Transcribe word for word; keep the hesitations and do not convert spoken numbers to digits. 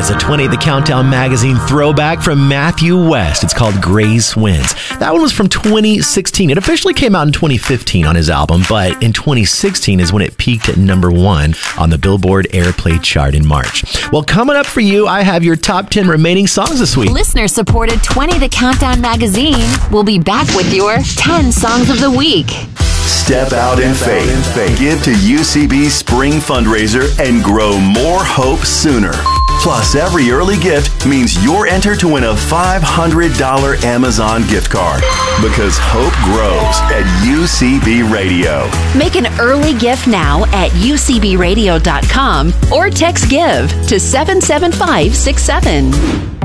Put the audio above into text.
is a twenty The Countdown magazine throwback from Matthew West. It's called Grace Wins. That one was from twenty sixteen. It officially came out in twenty fifteen on his album, but in twenty sixteen is when it peaked at number one on the Billboard Airplay chart in March. Well, coming up for you, I have your top ten remaining songs this week. Listener-supported twenty The Countdown magazine will be back with your ten songs of the week. Step out in faith. Give to U C B's spring fundraiser and grow more hope sooner. Plus, every early gift means you're entered to win a five hundred dollars Amazon gift card. Because hope grows at U C B Radio. Make an early gift now at U C B radio dot com or text GIVE to seven seven five six seven.